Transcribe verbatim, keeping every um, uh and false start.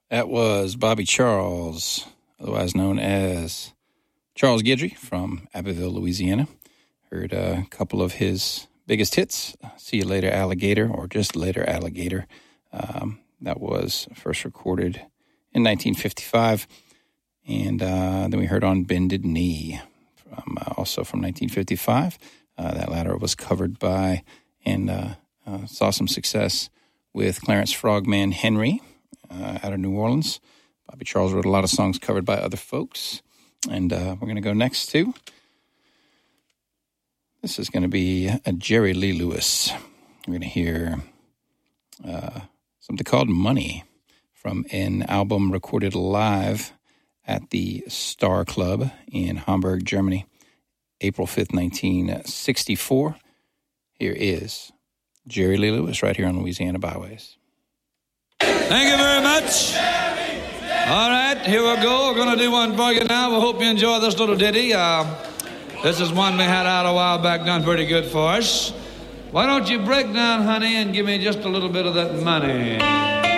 That was Bobby Charles, otherwise known as Charles Guidry from Abbeville, Louisiana. Heard a couple of his biggest hits, See You Later, Alligator, or just Later, Alligator. Um, that was first recorded in nineteen fifty-five. And uh, then we heard On Bended Knee, from, uh, also from nineteen fifty-five. Uh, that latter was covered by and uh, uh, saw some success with Clarence Frogman Henry uh, out of New Orleans. Bobby Charles wrote a lot of songs covered by other folks. And uh, we're going to go next to, this is going to be a Jerry Lee Lewis. We're going to hear uh, something called Money from an album recorded live at the Star Club in Hamburg, Germany, April fifth, nineteen sixty-four. Here is Jerry Lee Lewis right here on Louisiana Byways. Thank you very much. All right, here we go. We're going to do one for you now. We hope you enjoy this little ditty. Uh, this is one we had out a while back, done pretty good for us. Why don't you break down, honey, and give me just a little bit of that money?